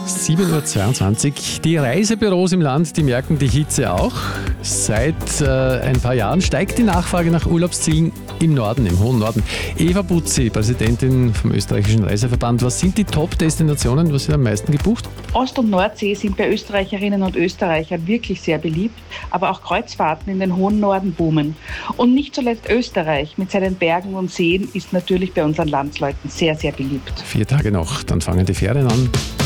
7.22 Uhr. Die Reisebüros im Land, die merken die Hitze auch. Seit ein paar Jahren steigt die Nachfrage nach Urlaubszielen im Norden, im hohen Norden. Eva Butzi, Präsidentin vom österreichischen Reiseverband. Was sind die Top-Destinationen? Was wird am meisten gebucht? Ost- und Nordsee sind bei Österreicherinnen und Österreichern wirklich sehr beliebt, aber auch Kreuzfahrten in den hohen Norden boomen. Und nicht zuletzt Österreich mit seinen Bergen und Seen ist natürlich bei unseren Landsleuten sehr, sehr beliebt. 4 Tage noch, dann fangen die Ferien an.